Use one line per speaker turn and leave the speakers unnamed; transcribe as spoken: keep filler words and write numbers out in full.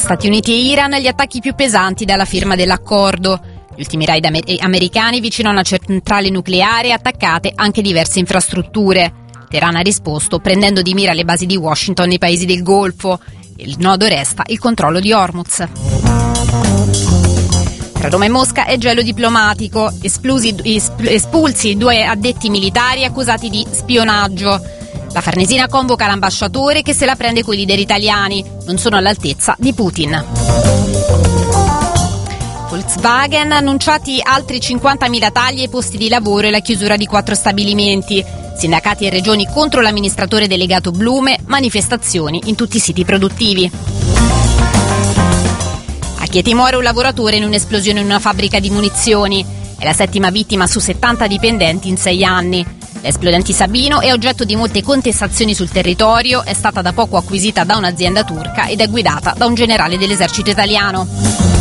Stati Uniti e Iran gli attacchi più pesanti dalla firma dell'accordo. Gli ultimi raid amer- americani vicino a una centrale nucleare e attaccate anche diverse infrastrutture. Teheran ha risposto prendendo di mira le basi di Washington nei paesi del Golfo. Il nodo resta il controllo di Hormuz. Tra Roma e Mosca è gelo diplomatico, esplosi, espulsi due addetti militari accusati di spionaggio. La Farnesina convoca l'ambasciatore che se la prende coi leader italiani, non sono all'altezza di Putin. Volkswagen ha annunciati altri cinquantamila tagli ai posti di lavoro e la chiusura di quattro stabilimenti. Sindacati e regioni contro l'amministratore delegato Blume, manifestazioni in tutti i siti produttivi. A Chieti muore un lavoratore in un'esplosione in una fabbrica di munizioni. È la settima vittima su settanta dipendenti in sei anni. L'esplodente Sabino è oggetto di molte contestazioni sul territorio, è stata da poco acquisita da un'azienda turca ed è guidata da un generale dell'esercito italiano.